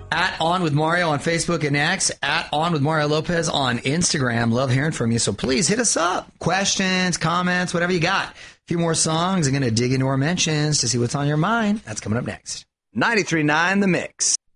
At On With Mario on Facebook and X. At On With Mario Lopez on Instagram. Love hearing from you. So please hit us up. Questions, comments, whatever you got. A few more songs. I'm going to dig into our mentions to see what's on your mind. That's coming up next. 93.9 The Mix.